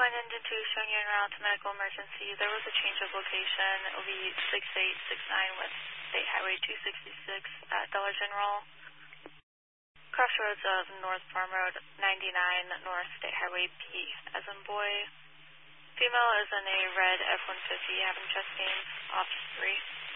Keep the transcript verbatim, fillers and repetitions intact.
Flight Engine two showing you en route to medical emergency. There was a change of location. It will be six eight six nine with State Highway two sixty-six at Dollar General. Crossroads of North Farm Road ninety-nine, North State Highway P as in boy. Female is in a red F one fifty having chest pains, ops three.